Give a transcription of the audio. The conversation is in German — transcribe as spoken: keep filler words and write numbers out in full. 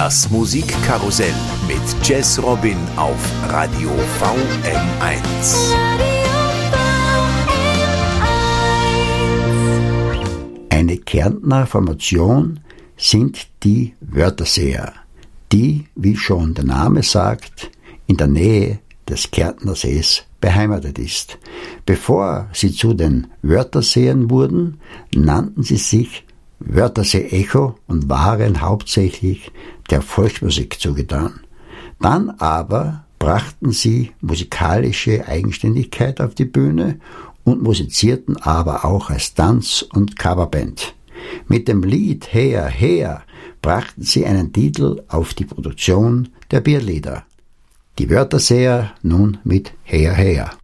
Das Musikkarussell mit Jazz Robin auf Radio V M eins. Eine Kärntner Formation sind die Wörtherseer, die, wie schon der Name sagt, in der Nähe des Kärntner Sees beheimatet ist. Bevor sie zu den Wörtherseern wurden, nannten sie sich Wörthersee Echo und waren hauptsächlich der Volksmusik zugetan. Dann aber brachten sie musikalische Eigenständigkeit auf die Bühne und musizierten aber auch als Tanz- und Coverband. Mit dem Lied Her, Her brachten sie einen Titel auf die Produktion der Bierlieder. Die Wörtherseer nun mit Her, Her.